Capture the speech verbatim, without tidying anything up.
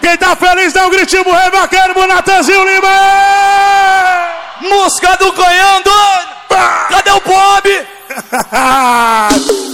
quem tá feliz dá um gritinho pro Rei Vaqueiro, pro Natanzinho Lima. Música do Canhão, doido. Cadê o Bob?